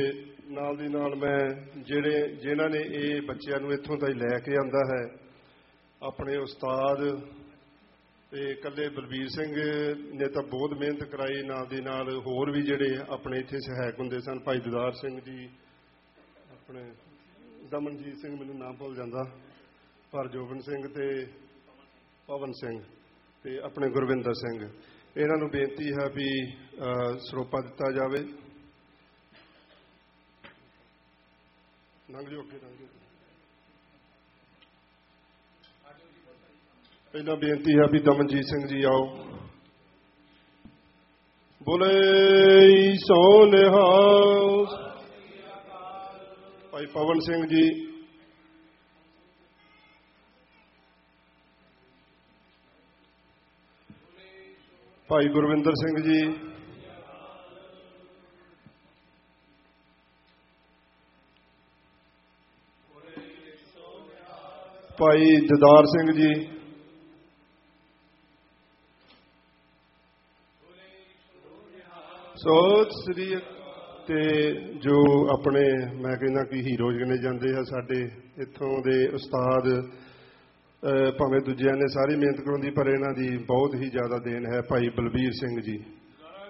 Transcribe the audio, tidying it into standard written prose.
ਨਾਲ ਦੀ ਨਾਲ ਮੈਂ ਜਿਨ੍ਹਾਂ ਨੇ ਇਹ ਬੱਚਿਆਂ ਨੂੰ ਇੱਥੋਂ ਤਾਈਂ ਲੈ ਕੇ ਆਂਦਾ ਹੈ, ਆਪਣੇ ਉਸਤਾਦ ਤੇ ਇਕੱਲੇ ਬਲਬੀਰ ਸਿੰਘ ਨੇ ਤਾਂ ਬਹੁਤ ਮਿਹਨਤ ਕਰਾਈ, ਨਾਲ ਦੀ ਨਾਲ ਹੋਰ ਵੀ ਜਿਹੜੇ ਆਪਣੇ ਇੱਥੇ ਸਹਾਇਕ ਹੁੰਦੇ ਸਨ, ਭਾਈ ਦਦਾਰ ਸਿੰਘ ਜੀ, ਆਪਣੇ ਦਮਨਜੀਤ ਸਿੰਘ, ਮੈਨੂੰ ਨਾਮ ਭੁੱਲ ਜਾਂਦਾ, ਹਰਜੋਬਨ ਸਿੰਘ ਤੇ ਪਵਨ ਸਿੰਘ ਤੇ ਆਪਣੇ ਗੁਰਵਿੰਦਰ ਸਿੰਘ, ਇਹਨਾਂ ਨੂੰ ਬੇਨਤੀ ਹੈ ਵੀ ਸਰੋਪਾ ਦਿੱਤਾ ਜਾਵੇ। ਪਹਿਲਾਂ ਬੇਨਤੀ ਹੈ ਵੀ ਦਮਨਜੀਤ ਸਿੰਘ ਜੀ ਆਓ। ਬੋਲੇ ਸੋ ਨਿਹਾਲ। ਭਾਈ ਪਵਨ ਸਿੰਘ ਜੀ, ਭਾਈ ਗੁਰਵਿੰਦਰ ਸਿੰਘ ਜੀ, ਭਾਈ ਦਦਾਰ ਸਿੰਘ ਜੀ, ਸਤਿ ਸ੍ਰੀ ਅਕਾਲ। ਤੇ ਜੋ ਆਪਣੇ ਮੈਂ ਕਹਿੰਦਾ ਕਿ ਹੀਰੋ ਗਿਣੇ ਜਾਂਦੇ ਆ ਸਾਡੇ ਇੱਥੋਂ ਦੇ ਉਸਤਾਦ, ਭਾਵੇਂ ਦੂਜਿਆਂ ਨੇ ਸਾਰੀ ਮਿਹਨਤ ਕਰਾਉਂਦੀ ਪਰ ਇਹਨਾਂ ਦੀ ਬਹੁਤ ਹੀ ਜ਼ਿਆਦਾ ਦੇਣ ਹੈ, ਭਾਈ ਬਲਬੀਰ ਸਿੰਘ ਜੀ।